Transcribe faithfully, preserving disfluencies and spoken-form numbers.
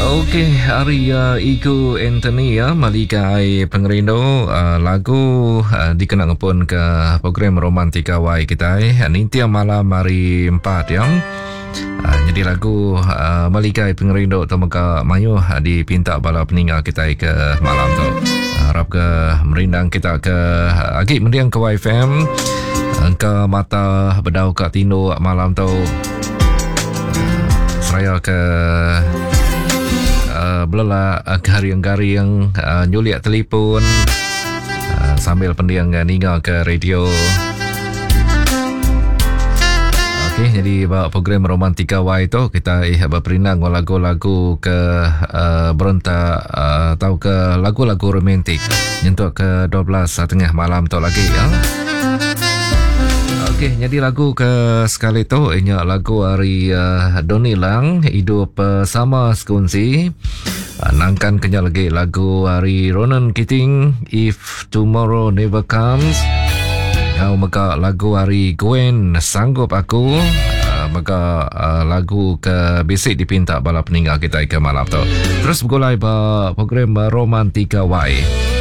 Okey, hari uh, Iku Anthony ya, malikai pengerindo uh, lagu uh, dikenang pun ke program Romantika Y kita eh. Nintia malam hari empat ya. Uh, jadi lagu uh, malikai pengerindo tu maka mayu uh, dipinta bala peninggal kita ke malam tu. Uh, harap ke merindang kita ke uh, agi mendiang ke Y F M uh, ke mata bedau ke tindo malam tu. Uh, seraya ke Uh, belela uh, garing-garing uh, nyuliak telefon uh, sambil pendiang uh, ningal ke radio. Okey, jadi bawa program Romantika Y itu kita eh berperindang lagu-lagu ke uh, berontak uh, atau ke lagu-lagu romantik nyentuh ke dua belas tengah malam tu lagi ya. Okey, jadi lagu ke sekali tu ianya lagu hari uh, Doni Lang hidup uh, sama sekunci. Uh, nangkan kenya lagi lagu hari Ronan Keating If Tomorrow Never Comes. Uh, maka lagu hari Gwen Sanggup Aku. Uh, maka uh, lagu ke basic dipinta bala peninggal kita ke malam tu. Terus bergulai ba program Romantika Y.